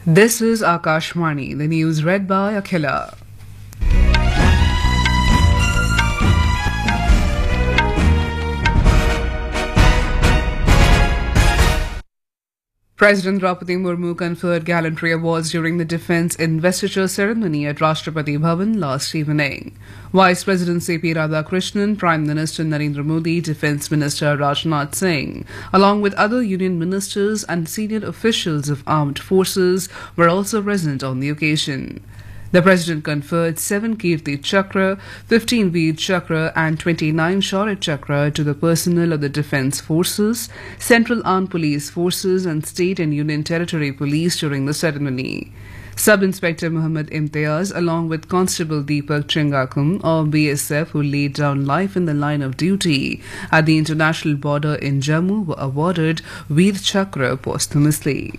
This is Akashvani, the news read by Akhila. President Draupadi Murmu conferred gallantry awards during the defense investiture ceremony at Rashtrapati Bhavan last evening. Vice President C.P. Radhakrishnan, Prime Minister Narendra Modi, Defence Minister Rajnath Singh, along with other union ministers and senior officials of armed forces, were also present on the occasion. The President conferred 7 Kirti Chakra, 15 Veer Chakra and 29 Shauर्य Chakra to the personnel of the Defence Forces, Central Armed Police Forces and State and Union Territory Police during the ceremony. Sub-Inspector Muhammad Imtiaz, along with Constable Deepak Chingakum of BSF, who laid down life in the line of duty at the international border in Jammu, were awarded Veer Chakra posthumously.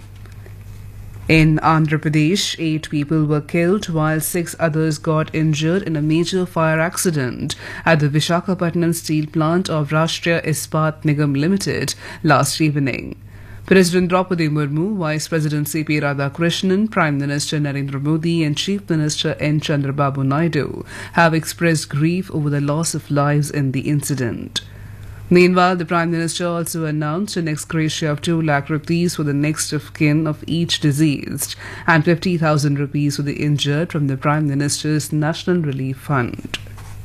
In Andhra Pradesh, 8 people were killed while 6 others got injured in a major fire accident at the Visakhapatnam steel plant of Rashtriya Ispat Nigam Limited last evening. President Draupadi Murmu, Vice President C.P. Radhakrishnan, Prime Minister Narendra Modi and Chief Minister N. Chandrababu Naidu have expressed grief over the loss of lives in the incident. Meanwhile, the Prime Minister also announced an ex gratia of 2 lakh rupees for the next of kin of each deceased and 50,000 rupees for the injured from the Prime Minister's National Relief Fund.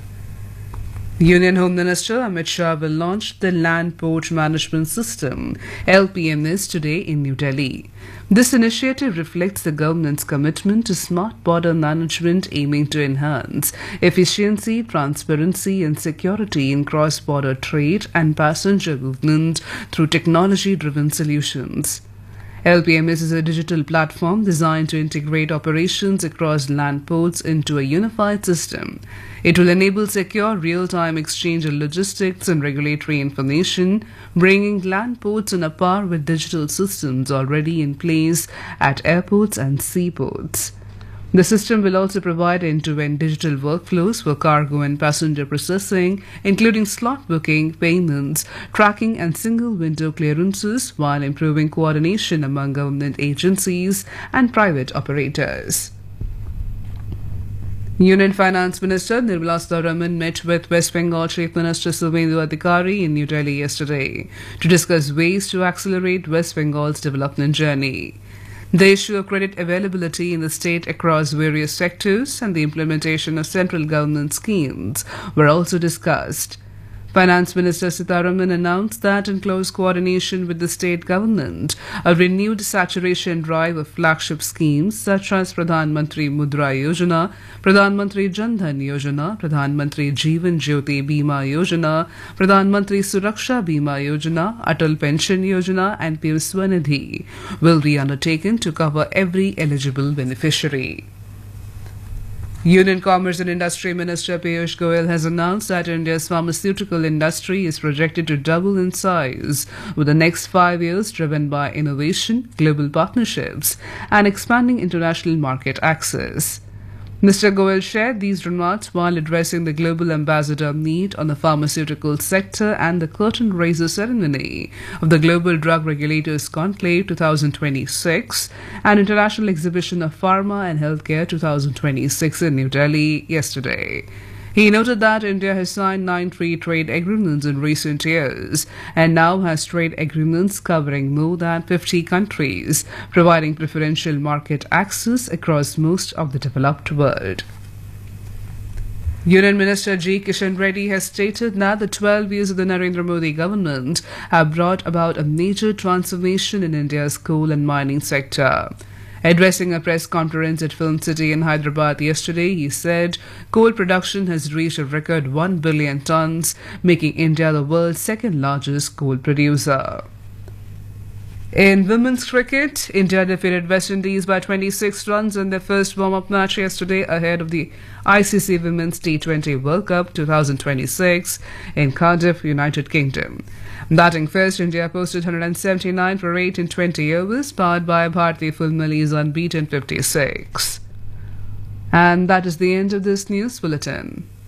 Union Home Minister Amit Shah will launch the Land Port Management System (LPMS) today in New Delhi. This initiative reflects the government's commitment to smart border management, aiming to enhance efficiency, transparency and security in cross-border trade and passenger movement through technology-driven solutions. LPMS is a digital platform designed to integrate operations across land ports into a unified system. It will enable secure real-time exchange of logistics and regulatory information, bringing land ports on a par with digital systems already in place at airports and seaports. The system will also provide end-to-end digital workflows for cargo and passenger processing, including slot booking, payments, tracking and single-window clearances, while improving coordination among government agencies and private operators. Union Finance Minister Nirmala Sitharaman met with West Bengal Chief Minister Suvendu Adhikari in New Delhi yesterday to discuss ways to accelerate West Bengal's development journey. The issue of credit availability in the state across various sectors and the implementation of central government schemes were also discussed. Finance Minister Sitharaman announced that in close coordination with the state government, a renewed saturation drive of flagship schemes such as Pradhan Mantri Mudra Yojana, Pradhan Mantri Jan Dhan Yojana, Pradhan Mantri Jeevan Jyoti Bima Yojana, Pradhan Mantri Suraksha Bima Yojana, Atal Pension Yojana and PM Swanidhi will be undertaken to cover every eligible beneficiary. Union Commerce and Industry Minister Piyush Goyal has announced that India's pharmaceutical industry is projected to double in size over the next 5 years, driven by innovation, global partnerships, and expanding international market access. Mr. Goyal shared these remarks while addressing the Global Ambassador Meet on the pharmaceutical sector and the curtain raiser ceremony of the Global Drug Regulators Conclave 2026 and International Exhibition of Pharma and Healthcare 2026 in New Delhi yesterday. He noted that India has signed 9 free trade agreements in recent years and now has trade agreements covering more than 50 countries, providing preferential market access across most of the developed world. Union Minister G. Kishan Reddy has stated that the 12 years of the Narendra Modi government have brought about a major transformation in India's coal and mining sector. Addressing a press conference at Film City in Hyderabad yesterday, he said coal production has reached a record 1 billion tons, making India the world's second largest coal producer. In women's cricket, India defeated West Indies by 26 runs in their first warm-up match yesterday ahead of the ICC Women's T20 World Cup 2026 in Cardiff, United Kingdom. Batting first, India posted 179 for 8 in 20 overs, powered by Bharti Fulmali's unbeaten 56. And that is the end of this news bulletin.